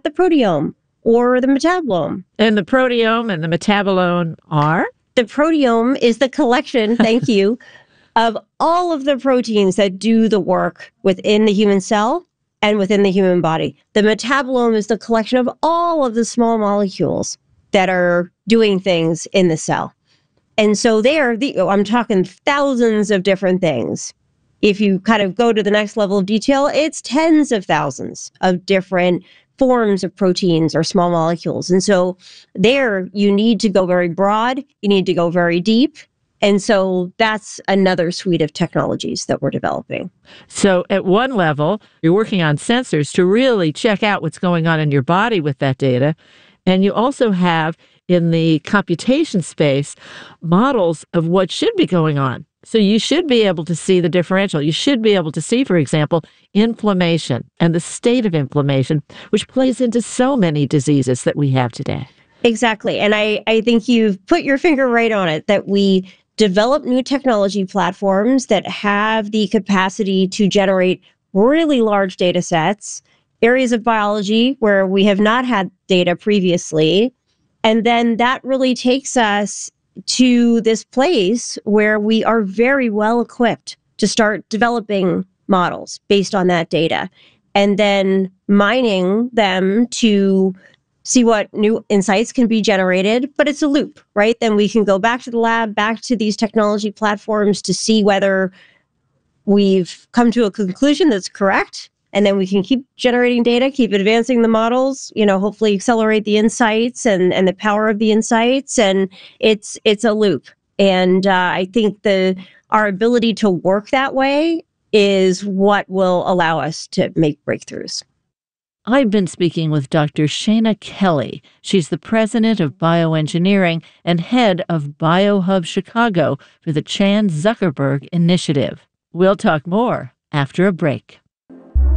the proteome or the metabolome. And the proteome and the metabolome are? The proteome is the collection, thank you, of all of the proteins that do the work within the human cell and within the human body. The metabolome is the collection of all of the small molecules that are doing things in the cell. And so I'm talking thousands of different things. If you kind of go to the next level of detail, it's tens of thousands of different forms of proteins or small molecules. And so there you need to go very broad, you need to go very deep. And so that's another suite of technologies that we're developing. So at one level, you're working on sensors to really check out what's going on in your body with that data. And you also have, in the computation space, models of what should be going on. So you should be able to see the differential. You should be able to see, for example, inflammation and the state of inflammation, which plays into so many diseases that we have today. Exactly. And I think you've put your finger right on it, that we develop new technology platforms that have the capacity to generate really large data sets, areas of biology where we have not had data previously. And then that really takes us to this place where we are very well equipped to start developing models based on that data and then mining them to see what new insights can be generated. But it's a loop, right? Then we can go back to the lab, back to these technology platforms to see whether we've come to a conclusion that's correct. And then we can keep generating data, keep advancing the models, hopefully accelerate the insights and the power of the insights. And it's a loop. And I think our ability to work that way is what will allow us to make breakthroughs. I've been speaking with Dr. Shana Kelly. She's the president of bioengineering and head of BioHub Chicago for the Chan Zuckerberg Initiative. We'll talk more after a break.